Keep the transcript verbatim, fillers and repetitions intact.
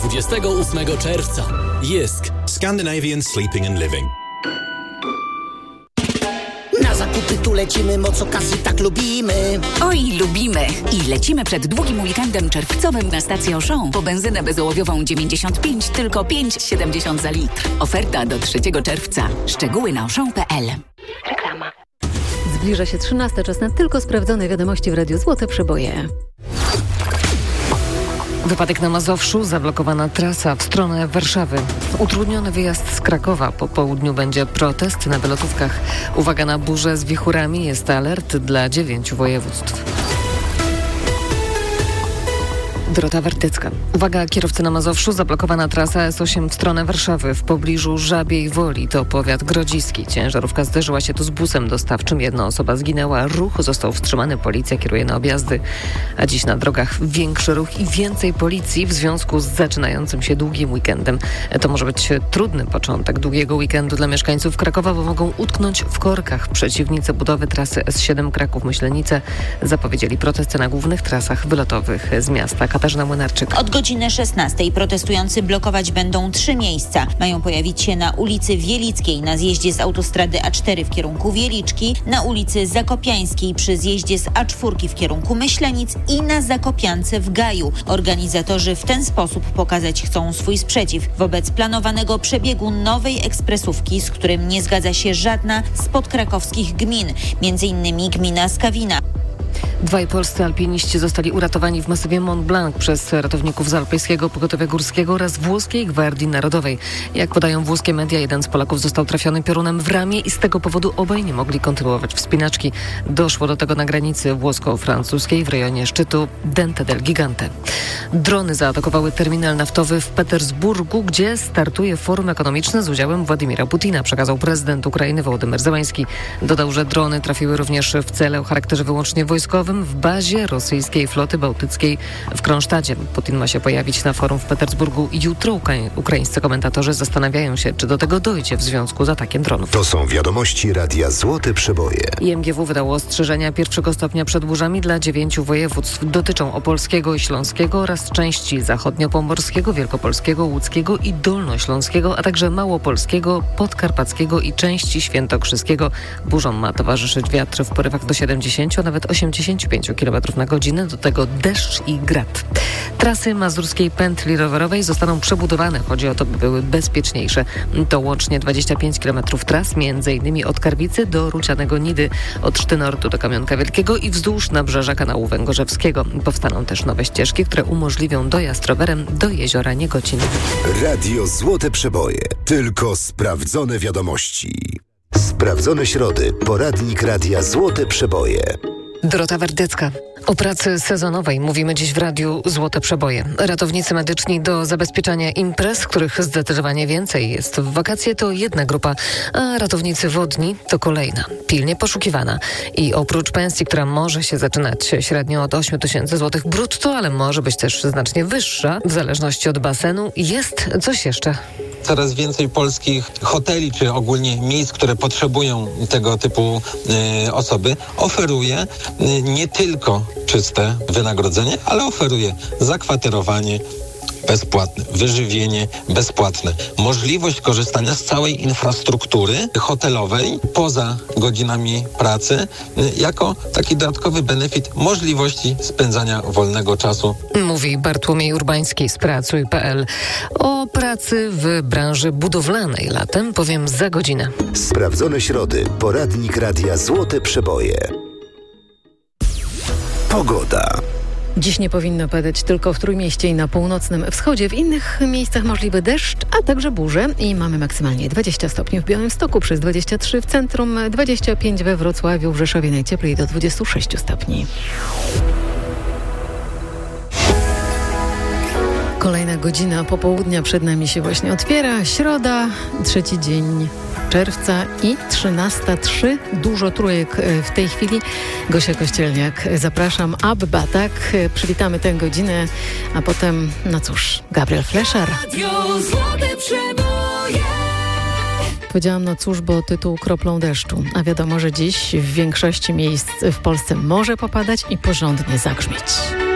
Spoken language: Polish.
dwudziestego ósmego czerwca. Jysk. Scandinavian Sleeping and Living. Na zakupy tu lecimy, moc okazji tak lubimy. Oj, lubimy. I lecimy przed długim weekendem czerwcowym na stację Auchan. Po benzynę bezołowiową dziewięćdziesiąt pięć, tylko pięć siedemdziesiąt za litr. Oferta do trzeciego czerwca. Szczegóły na auchan kropka p l. Reklama. Zbliża się trzynasta, czas na tylko sprawdzone wiadomości w Radiu Złote Przeboje. Wypadek na Mazowszu, zablokowana trasa w stronę Warszawy. Utrudniony wyjazd z Krakowa. Po południu będzie protest na wylotówkach. Uwaga na burzę z wichurami, jest alert dla dziewięciu województw. Dorota Wartycka. Uwaga, kierowcy na Mazowszu, zablokowana trasa S osiem w stronę Warszawy w pobliżu Żabiej Woli, to powiat grodziski. Ciężarówka zderzyła się tu z busem dostawczym, jedna osoba zginęła, ruch został wstrzymany, policja kieruje na objazdy. A dziś na drogach większy ruch i więcej policji w związku z zaczynającym się długim weekendem. To może być trudny początek długiego weekendu dla mieszkańców Krakowa, bo mogą utknąć w korkach. Przeciwnicy budowy trasy S siedem Kraków-Myślenice zapowiedzieli protesty na głównych trasach wylotowych z miasta. Katarzyna Młynarczyk. Od godziny szesnastej protestujący blokować będą trzy miejsca. Mają pojawić się na ulicy Wielickiej na zjeździe z autostrady A cztery w kierunku Wieliczki, na ulicy Zakopiańskiej przy zjeździe z A cztery w kierunku Myślenic i na Zakopiance w Gaju. Organizatorzy w ten sposób pokazać chcą swój sprzeciw wobec planowanego przebiegu nowej ekspresówki, z którym nie zgadza się żadna z podkrakowskich gmin, między innymi gmina Skawina. Dwaj polscy alpiniści zostali uratowani w masywie Mont Blanc przez ratowników z Alpejskiego Pogotowia Górskiego oraz Włoskiej Gwardii Narodowej. Jak podają włoskie media, jeden z Polaków został trafiony piorunem w ramię i z tego powodu obaj nie mogli kontynuować wspinaczki. Doszło do tego na granicy włosko-francuskiej w rejonie szczytu Dente del Gigante. Drony zaatakowały terminal naftowy w Petersburgu, gdzie startuje forum ekonomiczne z udziałem Władimira Putina, przekazał prezydent Ukrainy Wołodymyr Zełański. Dodał, że drony trafiły również w cele o charakterze wyłącznie wojskowym w bazie rosyjskiej floty bałtyckiej w Kronsztadzie. Putin ma się pojawić na forum w Petersburgu jutro. Ukra- ukraińscy komentatorzy zastanawiają się, czy do tego dojdzie w związku z atakiem dronów. To są wiadomości Radia Złote Przeboje. I M G W wydało ostrzeżenia pierwszego stopnia przed burzami dla dziewięciu województw. Dotyczą opolskiego i śląskiego oraz części zachodniopomorskiego, wielkopolskiego, łódzkiego i dolnośląskiego, a także małopolskiego, podkarpackiego i części świętokrzyskiego. Burzom ma towarzyszyć wiatr w porywach do siedemdziesięciu, a nawet osiemdziesięciu pięciu kilometrów na godzinę, do tego deszcz i grad. Trasy mazurskiej pętli rowerowej zostaną przebudowane. Chodzi o to, by były bezpieczniejsze. To łącznie dwadzieścia pięć kilometrów tras, między innymi od Karwicy do Rucianego Nidy, od Sztynortu do Kamionka Wielkiego i wzdłuż nabrzeża kanału Węgorzewskiego. Powstaną też nowe ścieżki, które umożliwią dojazd rowerem do jeziora Niegocin. Radio Złote Przeboje. Tylko sprawdzone wiadomości. Sprawdzone środy. Poradnik Radia Złote Przeboje. Dorota Wartycka. O pracy sezonowej mówimy dziś w Radiu Złote Przeboje. Ratownicy medyczni do zabezpieczania imprez, których zdecydowanie więcej jest w wakacje, to jedna grupa, a ratownicy wodni to kolejna, pilnie poszukiwana. I oprócz pensji, która może się zaczynać średnio od ośmiu tysięcy złotych brutto, ale może być też znacznie wyższa, w zależności od basenu, jest coś jeszcze. Coraz więcej polskich hoteli, czy ogólnie miejsc, które potrzebują tego typu y, osoby, oferuje y, nie tylko czyste wynagrodzenie, ale oferuje zakwaterowanie bezpłatne, wyżywienie bezpłatne, możliwość korzystania z całej infrastruktury hotelowej poza godzinami pracy y, jako taki dodatkowy benefit możliwości spędzania wolnego czasu. Mówi Bartłomiej Urbański z pracuj kropka p l. O pracy w branży budowlanej latem powiem za godzinę. Sprawdzone środy. Poradnik Radia Złote Przeboje. Pogoda. Dziś nie powinno padać tylko w Trójmieście i na północnym wschodzie. W innych miejscach możliwy deszcz, a także burze. I mamy maksymalnie dwadzieścia stopni w Białymstoku, przez dwadzieścia trzy w centrum, dwadzieścia pięć we Wrocławiu, w Rzeszowie najcieplej do dwudziestu sześciu stopni. Kolejna godzina popołudnia przed nami się właśnie otwiera. Środa, trzeci dzień czerwca i trzynasta trzy. Dużo trójek w tej chwili. Gosia Kościelniak, zapraszam. Abba, tak? Przywitamy tę godzinę, a potem, no cóż, Gabriel Fleszar. Powiedziałam no cóż, bo tytuł kroplą deszczu. A wiadomo, że dziś w większości miejsc w Polsce może popadać i porządnie zagrzmieć.